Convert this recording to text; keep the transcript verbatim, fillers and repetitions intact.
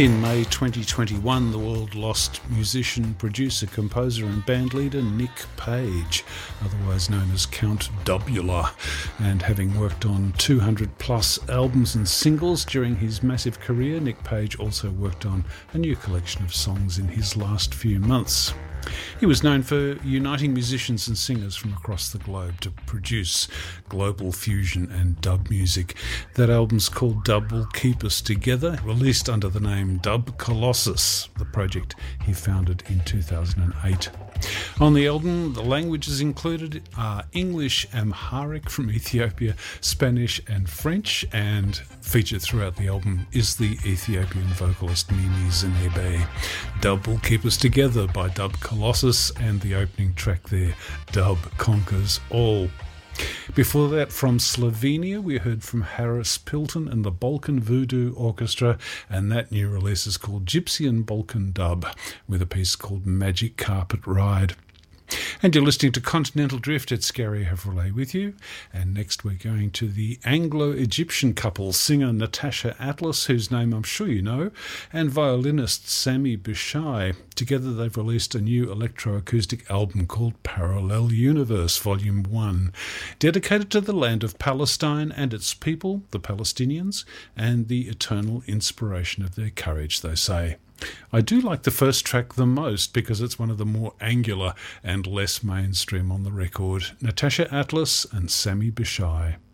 In May twenty twenty-one, the world lost musician, producer, composer and bandleader Nick Page, otherwise known as Count Dubula, and having worked on two hundred plus albums and singles during his massive career, Nick Page also worked on a new collection of songs in his last few months. He was known for uniting musicians and singers from across the globe to produce global fusion and dub music. That album's called Dub Will Keep Us Together, released under the name Dub Colossus, the project he founded in two thousand eight. On the album, the languages included are English, Amharic from Ethiopia, Spanish and French, and featured throughout the album is the Ethiopian vocalist Mimi Zenebe. Dub Will Keep Us Together by Dub Colossus, and the opening track there, Dub Conquers All. Before that, from Slovenia, we heard from Harris Pilton and the Balkan Voodoo Orchestra, and that new release is called Gypsy and Balkan Dub, with a piece called Magic Carpet Ride. And you're listening to Continental Drift at Scary Chevrolet with you. And next we're going to the Anglo-Egyptian couple, singer Natasha Atlas, whose name I'm sure you know, and violinist Sami Bishai. Together they've released a new electroacoustic album called Parallel Universe Volume one, dedicated to the land of Palestine and its people, the Palestinians, and the eternal inspiration of their courage, they say. I do like the first track the most because it's one of the more angular and less mainstream on the record. Natasha Atlas and Sami Bishai.